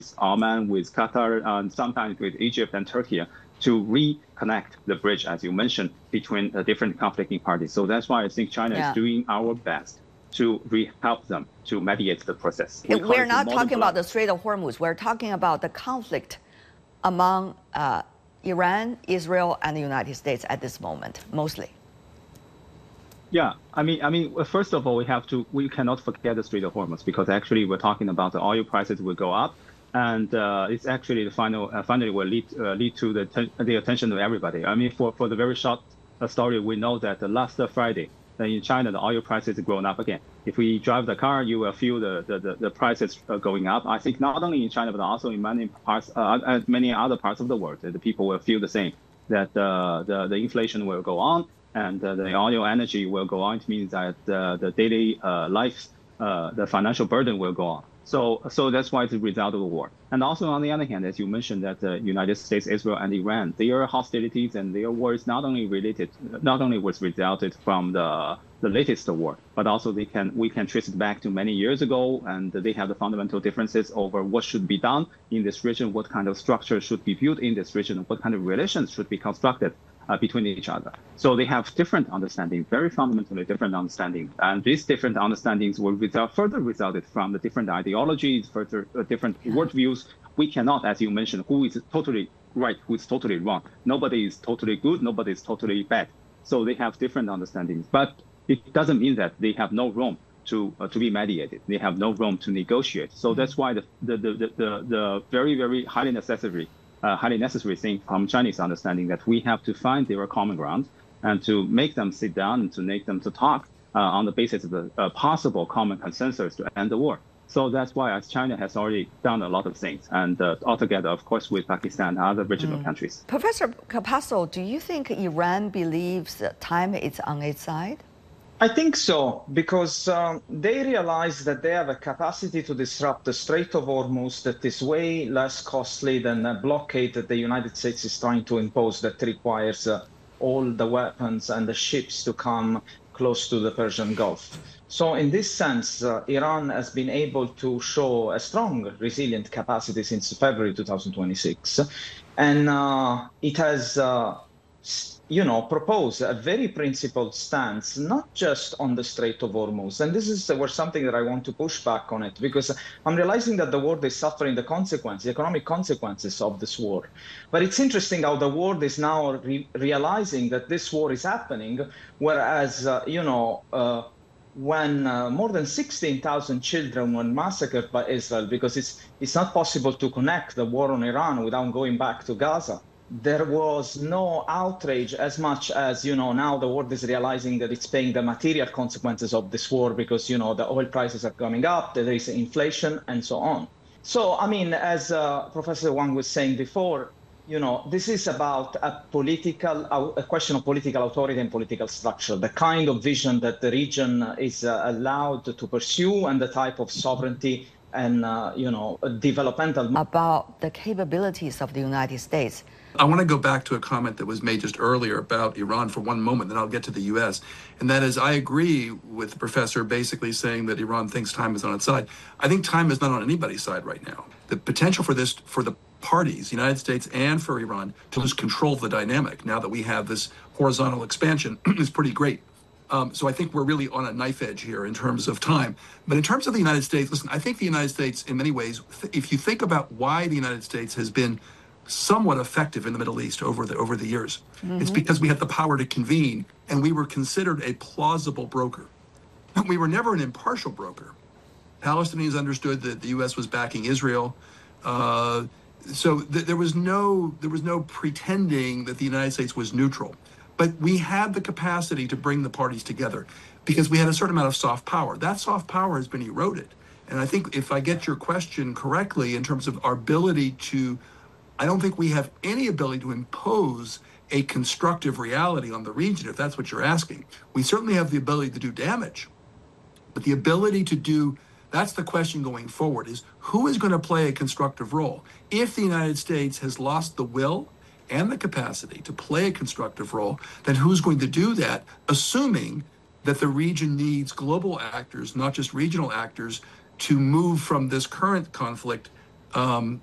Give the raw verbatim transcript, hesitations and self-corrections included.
Oman, with Qatar, and sometimes with Egypt and Turkey, to reconnect the bridge, as you mentioned, between the different conflicting parties. So that's why I think China yeah. is doing our best to re help them to mediate the process. We We're not talking about the Strait of Hormuz. We're talking about the conflict among uh, Iran, Israel, and the United States at this moment, mostly. Yeah, I mean, I mean, first of all, we have to, we cannot forget the Strait of Hormuz, because actually we're talking about the oil prices will go up, and uh, it's actually the final, uh, finally will lead uh, lead to the the attention of everybody. I mean, for for the very short uh, story, we know that the last uh, Friday in China, the oil prices have grown up again. If we drive the car, you will feel the the, the, the prices uh, going up. I think not only in China, but also in many parts, uh, many other parts of the world, the people will feel the same, that uh, the the inflation will go on. And uh, the oil energy will go on. It means that uh, the daily uh, life, uh, the financial burden will go on. So, so that's why it's a result of the war. And also, on the other hand, as you mentioned, that the United States, Israel, and Iran, their hostilities and their wars not only related, not only was resulted from the the latest war, but also they can we can trace it back to many years ago, and they have the fundamental differences over what should be done in this region, what kind of structure should be built in this region, what kind of relations should be constructed Uh, between each other. So they have different understanding, very fundamentally different understanding. And these different understandings will result, further resulted from the different ideologies, further uh, different worldviews. We cannot, as you mentioned, who is totally right, who is totally wrong. Nobody is totally good, nobody is totally bad. So they have different understandings. But it doesn't mean that they have no room to uh, to be mediated. They have no room to negotiate. So that's why the the the the, the very, very highly necessary Uh, highly necessary thing from Chinese understanding that we have to find their common ground and to make them sit down and to make them to talk uh, on the basis of the uh, possible common consensus to end the war. So that's why as China has already done a lot of things, and uh, altogether, of course, with Pakistan and other regional mm. countries. Professor Capasso, do you think Iran believes that time is on its side? I think so, because um, they realize that they have a capacity to disrupt the Strait of Hormuz that is way less costly than a blockade that the United States is trying to impose that requires uh, all the weapons and the ships to come close to the Persian Gulf. So in this sense, uh, Iran has been able to show a strong, resilient capacity since February two thousand twenty-six. And uh, it has uh, you know, propose a very principled stance, not just on the Strait of Hormuz. And this is where something that I want to push back on it, because I'm realizing that the world is suffering the consequences, the economic consequences of this war. But it's interesting how the world is now re realizing that this war is happening, whereas, uh, you know, uh, when uh, more than sixteen thousand children were massacred by Israel, because it's, it's not possible to connect the war on Iran without going back to Gaza. There was no outrage as much as, you know, now the world is realizing that it's paying the material consequences of this war because, you know, the oil prices are coming up, there is inflation, and so on. So, I mean, as uh, Professor Wang was saying before, you know, this is about a political, a question of political authority and political structure, the kind of vision that the region is uh, allowed to pursue and the type of sovereignty and, uh, you know, developmental. About the capabilities of the United States. I want to go back to a comment that was made just earlier about Iran for one moment, then I'll get to the U S. And that is, I agree with the professor basically saying that Iran thinks time is on its side. I think time is not on anybody's side right now. The potential for this, for the parties, the United States and for Iran, to lose control of the dynamic now that we have this horizontal expansion is pretty great. Um, so I think we're really on a knife edge here in terms of time. But in terms of the United States, listen, I think the United States, in many ways, if you think about why the United States has been somewhat effective in the Middle East over the over the years. Mm-hmm. It's because we had the power to convene, and we were considered a plausible broker. We were never an impartial broker. Palestinians understood that the U S was backing Israel, uh, so th there was no there was no pretending that the United States was neutral. But we had the capacity to bring the parties together because we had a certain amount of soft power. That soft power has been eroded, and I think if I get your question correctly in terms of our ability to I don't think we have any ability to impose a constructive reality on the region, if that's what you're asking. We certainly have the ability to do damage, but the ability to do, that's the question going forward, is who is going to play a constructive role? If the United States has lost the will and the capacity to play a constructive role, then who's going to do that, assuming that the region needs global actors, not just regional actors, to move from this current conflict Um,